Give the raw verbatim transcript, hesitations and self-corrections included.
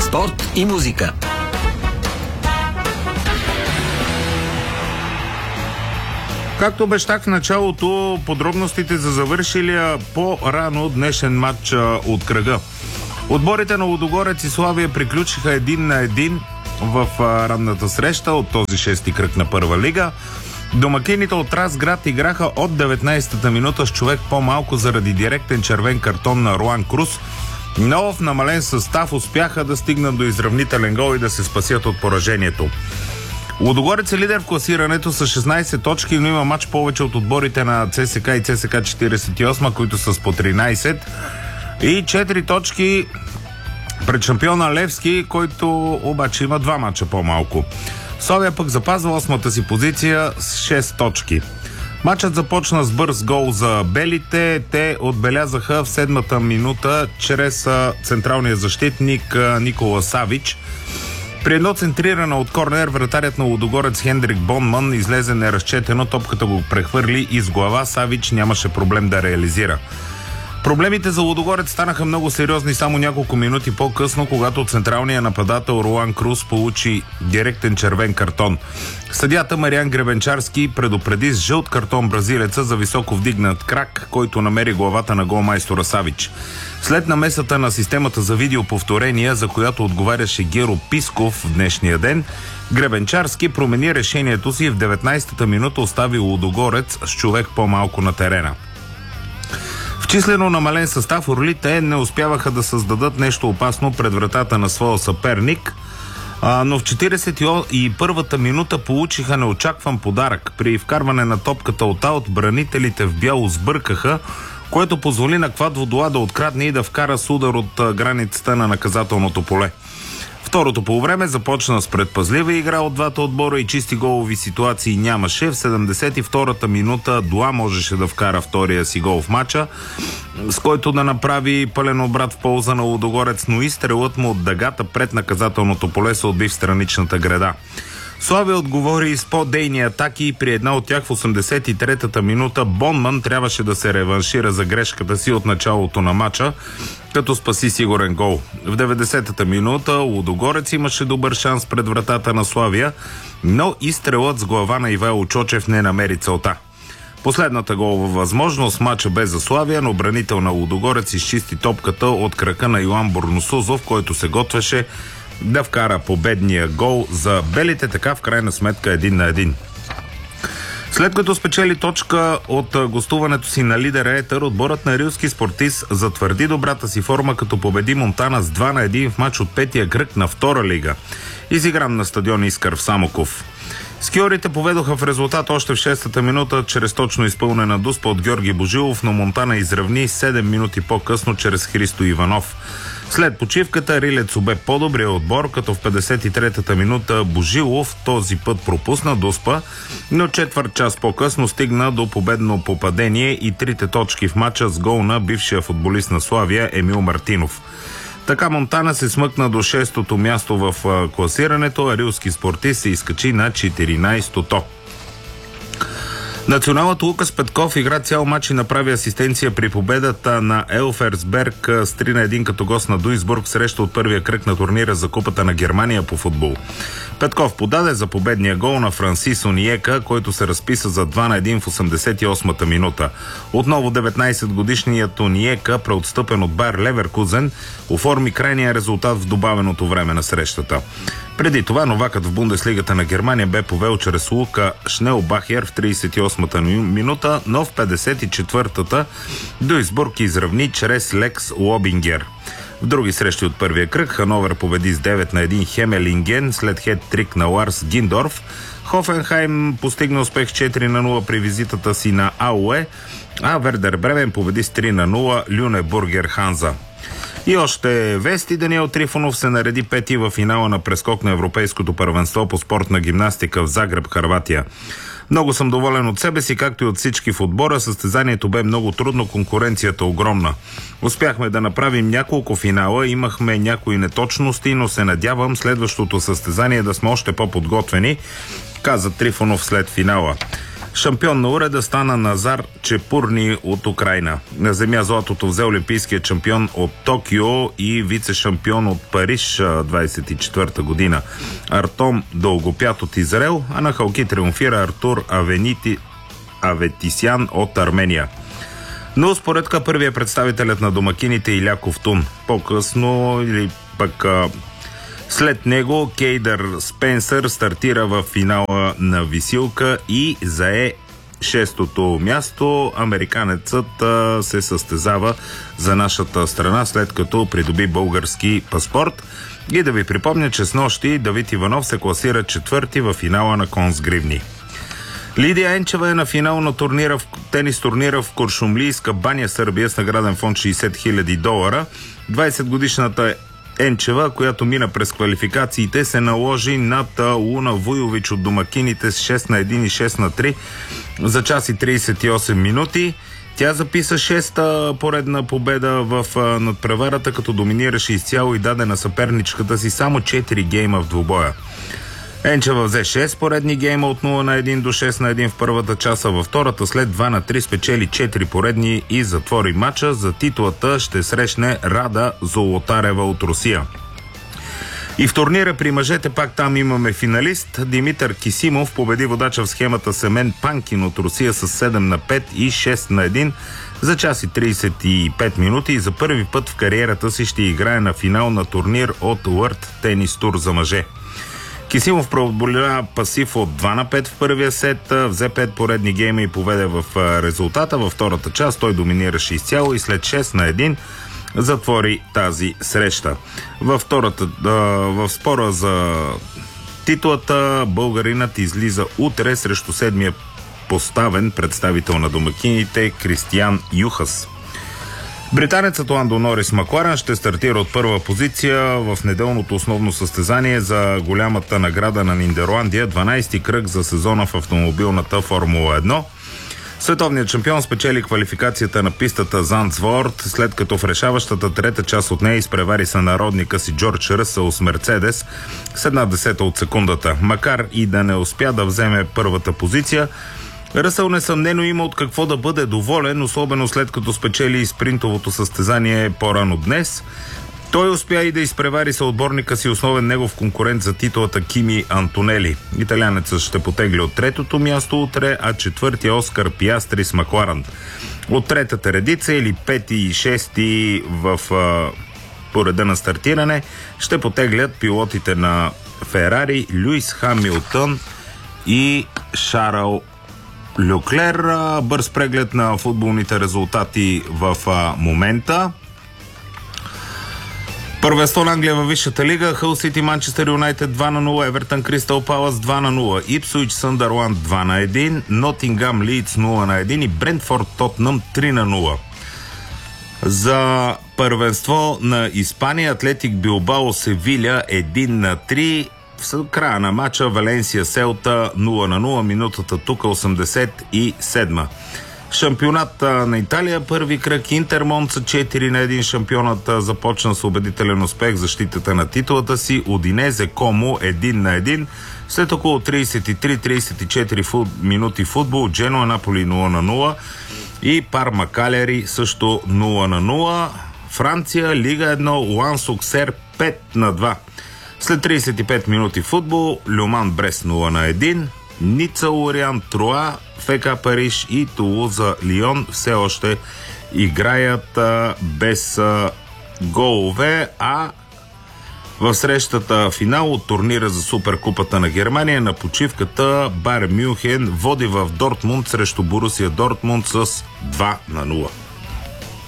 спорт и музика. Както обещах в началото, подробностите за завършилия по-рано днешен матч от кръга. Отборите на Лудогорец и Славия приключиха един на един в ранната среща от този шести кръг на първа лига. Домакините от Разград играха от деветнайсетата минута с човек по-малко заради директен червен картон на Руан Крус, но в намален състав успяха да стигнат до изравнителен гол и да се спасят от поражението. Лудогорец е лидер в класирането с шестнайсет точки, но има матч повече от отборите на ЦСКА и ЦСКА четирийсет и осма, които са с по тринайсет, и четири точки пред шампиона Левски, който обаче има два матча по-малко. Славия пък запазва осмата си позиция с шест точки. Матчът започна с бърз гол за белите. Те отбелязаха в седмата минута чрез централния защитник Никола Савич. При едно центрирано от корнер вратарят на Лудогорец Хендрик Бонман излезе неразчетено, топката го прехвърли и с глава Савич нямаше проблем да реализира. Проблемите за Лудогорец станаха много сериозни само няколко минути по-късно, когато централният нападател Руан Крус получи директен червен картон. Съдията Мариан Гребенчарски предупреди с жълт картон бразилеца за високо вдигнат крак, който намери главата на голмайстора Савич. След намесата на системата за видеоповторения, за която отговаряше Геро Писков в днешния ден, Гребенчарски промени решението си и в деветнайсетата минута остави Лудогорец с човек по-малко на терена. В числено намален състав орлите не успяваха да създадат нещо опасно пред вратата на своя съперник, но в четирийсет и първата минута получиха неочакван подарък. При вкарване на топката от аут, бранителите в бяло сбъркаха, което позволи на Квад Водола да открадне и да вкара с удар от границата на наказателното поле. Второто полувреме започна с предпазлива игра от двата отбора и чисти голови ситуации нямаше. В седемдесет и втората минута Дуа можеше да вкара втория си гол в матча, с който да направи пълен обрат в полза на Лудогорец, но и стрелът му от дъгата пред наказателното поле се отби в страничната града. Славия отговори с по-дейни атаки и при една от тях в осемдесет и третата минута Бонман трябваше да се реваншира за грешката си от началото на матча, като спаси сигурен гол. В деветдесетата минута Лудогорец имаше добър шанс пред вратата на Славия, но и стрелът с глава на Ивайло Чочев не намери целта. Последната голова възможност матча бе за Славия, но бранител на Лудогорец изчисти топката от крака на Йоан Борносузов, който се готвеше да вкара победния гол за белите, така в крайна сметка един на един. След като спечели точка от гостуването си на лидера Етър, отборът на Рилски Спортист затвърди добрата си форма, като победи Монтана с два на един в матч от петия кръг на втора лига, изигран на стадион Искър в Самоков. Скиорите поведоха в резултат още в шестата минута чрез точно изпълнена дуспа от Георги Божилов, но Монтана изравни седем минути по-късно чрез Христо Иванов. След почивката Рилецо бе по-добрия отбор, като в петдесет и третата минута Божилов този път пропусна дуспа, но четвърт час по-късно стигна до победно попадение и трите точки в матча с гол на бившия футболист на Славия Емил Мартинов. Така Монтана се смъкна до шестото място в класирането, а Рилски Спортист се изкачи на четиринайсето. Националът Лукас Петков игра цял матч и направи асистенция при победата на Елферсберг с три на един като гост на Дуисбург в среща от първия кръг на турнира за Купата на Германия по футбол. Петков подаде за победния гол на Франсисо Ниека, който се разписа за два на един в осемдесет и осмата минута. Отново деветнайсетгодишният Ниека, преотстъпен от Байер Леверкузен, оформи крайния резултат в добавеното време на срещата. Преди това новакът в Бундеслигата на Германия бе повел чрез Лука Шнелбахер в трийсет и осмата минута, но в петдесет и четвъртата Дуисбург изравни чрез Лекс Лобингер. В други срещи от първия кръг Хановер победи с девет на един Хемелинген след хет-трик на Ларс Гиндорф. Хофенхайм постигна успех четири на нула при визитата си на АУЕ, а Вердер Бремен победи с три на нула Люнебургер Ханза. И още вести. Даниел Трифонов се нареди пети в финала на прескок на Европейското първенство по спортна гимнастика в Загреб, Хърватия. Много съм доволен от себе си, както и от всички в отбора. Състезанието бе много трудно, конкуренцията огромна. Успяхме да направим няколко финала, имахме някои неточности, но се надявам следващото състезание да сме още по-подготвени, каза Трифонов след финала. Шампион на уреда стана Назар Чепурни от Украйна. На земя златото взе олимпийският шампион от Токио и вице-шампион от Париж двадесет и четвърта година Артом Дългопят от Израел, а на халки триумфира Артур Авенити Аветисян от Армения. Но успоредка първият представителят на домакините Иля Ковтун. По-късно или пък след него Кейдър Спенсър стартира в финала на висилка и зае шестото място. Американецът се състезава за нашата страна, след като придоби български паспорт. И да ви припомня, че снощи Давид Иванов се класира четвърти в финала на Кон с гривни. Лидия Енчева е на финал на турнира в тенис турнира в Куршумлийска баня, Сърбия, с награден фонд шейсет хиляди долара. двадесетгодишната Енчева, която мина през квалификациите, се наложи над Луна Вуйович от домакините с шест на едно и шест на три за час и тридесет и осем минути. Тя записа шеста поредна победа в надпреварата, като доминираше изцяло и даде на съперничката си само четири гейма в двубоя. Енчева взе шест поредни гейма от нула на едно до шест на едно в първата част, а във втората след два на три спечели четири поредни и затвори матча. За титлата ще срещне Рада Золотарева от Русия. И в турнира при мъжете пак там имаме финалист. Димитър Кисимов победи водача в схемата Семен Панкин от Русия с седем на пет и шест на едно за час и тридесет и пет минути и за първи път в кариерата си ще играе на финал на турнир от World Tennis Tour за мъже. Кисимов преодоля пасив от два на пет в първия сет, взе пет поредни гейма и поведе в резултата. Във втората част той доминираше изцяло и след шест на едно затвори тази среща. Във втората, в спора за титлата българинът излиза утре срещу седмия поставен представител на домакините Кристиан Юхас. Британецът Ландо Норис Макларен ще стартира от първа позиция в неделното основно състезание за голямата награда на Нидерландия, дванадесети кръг за сезона в автомобилната Формула едно. Световният шампион спечели квалификацията на пистата Зандсворт, след като в решаващата трета част от нея изпревари сънародника си Джордж Ръсъл с Мерцедес с една десета от секундата. Макар и да не успя да вземе първата позиция, Ръсъл несъмнено има от какво да бъде доволен, особено след като спечели и спринтовото състезание по-рано днес. Той успя и да изпревари съотборника си, основен негов конкурент за титлата Кими Антонели. Италианецът ще потегли от третото място утре, а четвърти Оскар Пиастри с Макларен от третата редица или пети и шести в а, пореда на стартиране ще потеглят пилотите на Ферари Люис Хамилтън и Шарл Люклер. Бърз преглед на футболните резултати в а, момента. Първенство на Англия във Висшата лига. Хъл Сити Манчестър Юнайтед два на нула, Евертън Кристал Палас два на нула, Ипсуич Съндърланд два на едно, Нотингам Лийдс нула на едно и Брентфорд Тотнъм три на нула. За първенство на Испания Атлетик Билбао Севиля едно на три. В края на матча Валенсия Селта нула на нула, минутата тук осемдесет и седма. Шампионата на Италия, първи кръг, Интер Монца четири на едно. Шампионата започна с убедителен успех в защитата на титулата си. Удинезе Комо едно на едно. След около тридесет и три тридесет и четири фут, минути футбол, Дженуа Наполи нула на нула и Парма Калери също нула на нула. Франция, Лига едно, Ланс Оксер пет на два. След тридесет и пет минути футбол, Люман Брест нула на едно, Ница Лориан Труа, ФК Париж и Тулуза Лион все още играят а, без а, голове, а в срещата финал от турнира за Суперкупата на Германия на почивката Байер Мюнхен води в Дортмунд срещу Борусия Дортмунд с два на нула.